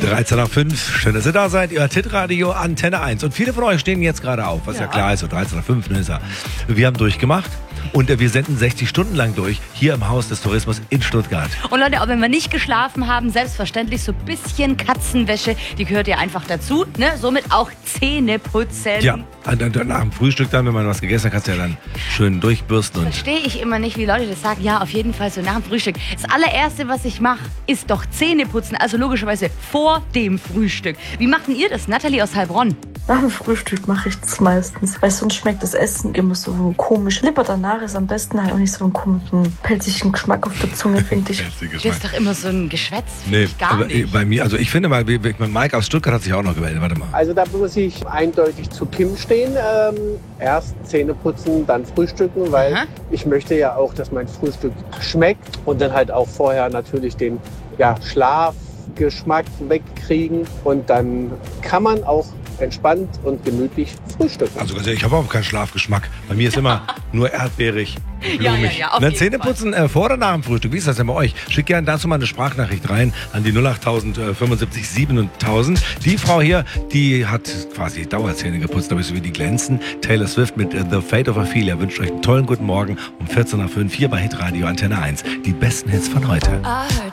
13 nach 5. Schön, dass ihr da seid. Ihr hört Hitradio Antenne 1. Und viele von euch stehen jetzt gerade auf, was ja klar ist. So 13 nach 5, ne, ist ja. Wir haben durchgemacht. Und wir senden 60 Stunden lang durch, hier im Haus des Tourismus in Stuttgart. Und Leute, auch wenn wir nicht geschlafen haben, selbstverständlich so ein bisschen Katzenwäsche, die gehört ja einfach dazu, ne? Somit auch Zähne putzen. Ja, nach dem Frühstück dann, wenn man was gegessen hat, kannst du ja dann schön durchbürsten. Verstehe ich immer nicht, wie Leute das sagen. Ja, auf jeden Fall so nach dem Frühstück. Das allererste, was ich mache, ist doch Zähne putzen. Also logischerweise vor dem Frühstück. Wie machen ihr das? Nathalie aus Heilbronn. Nach dem Frühstück mache ich das meistens, weil sonst schmeckt das Essen immer so komisch. Lieber danach ist am besten halt auch nicht so einen komischen, pelzigen Geschmack auf der Zunge, finde ich. Das ist doch immer so ein Geschwätz, Nee, ich gar aber nicht. bei mir, also ich finde mal, Mike aus Stuttgart hat sich auch noch gemeldet, warte mal. Also da muss ich eindeutig zu Kim stehen. Erst Zähne putzen, dann frühstücken, weil ich möchte ja auch, dass mein Frühstück schmeckt und dann halt auch vorher natürlich den Schlafgeschmack wegkriegen und dann kann man auch entspannt und gemütlich frühstücken. Also ganz ehrlich, ich habe auch keinen Schlafgeschmack. Bei mir ist immer nur erdbeerig, blumig. Ja, auf Und dann jeden Zähne putzen vor oder nach dem Frühstück. Wie ist das denn bei euch? Schickt gerne dazu mal eine Sprachnachricht rein an die 08000 75 7000. Die Frau hier, die hat quasi Dauerzähne geputzt, aber so wie die glänzen. Taylor Swift mit The Fate of Ophelia wünscht euch einen tollen guten Morgen um 14 nach 5 hier bei Hitradio Antenne 1. Die besten Hits von heute.